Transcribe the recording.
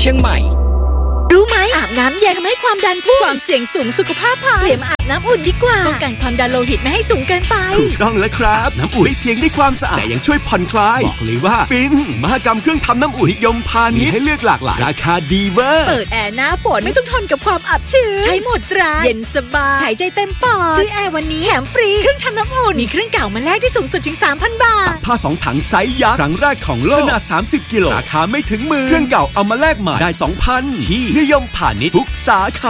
เชียงใหม่รู้ไหมอาบน้ำเย็นทำให้ความดันพุ่งความเสี่ยงสูงสุขภาพพังเตรียมอาบน้ำอุ่นดีกว่าป้องกันความดันโลหิตไม่ให้สูงเกินไปถูกต้องแล้วครับน้ำอุ่นไม่เพียงได้ความสะอาดแต่ยังช่วยผ่อนคลายบอกเลยว่าฟินมหกรรมเครื่องทำน้ำอุ่นนิยมพาณิชย์ให้เลือกหลากหลายราคาดีเวอร์เปิดแอร์หน้าฝนไม่ต้องทนกับความอับชื้นใช้หมดตราเย็นสบายหายใจเต็มปอดซื้อแอร์วันนี้แถมฟรีเครื่องทำน้ำอุ่นมีเครื่องเก่ามาแลกได้สูงสุดถึง 3,000 บาทผ้า2ถังไซส์ยักษ์ครั้งแรกของโลกขนาด30 กิโลราคาไม่ถึงมือเครื่องเก่าเอามาแลกใหม่ได้ 2,000 ที่นิยมพาณิชย์ทุกสาขา